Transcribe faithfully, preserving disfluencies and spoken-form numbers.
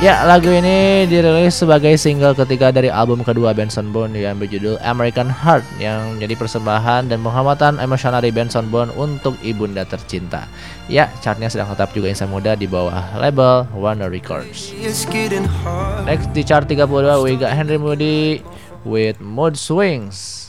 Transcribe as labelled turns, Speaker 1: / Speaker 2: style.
Speaker 1: Ya, lagu ini dirilis sebagai single ketiga dari album kedua Benson Boone yang berjudul American Heart, yang menjadi persembahan dan penghormatan emosional dari Benson Boone untuk ibunda tercinta. Ya, chartnya sedang tetap juga Insan Muda di bawah label Warner Records. Next di chart tiga puluh dua we got Henry Moody with Mood Swings.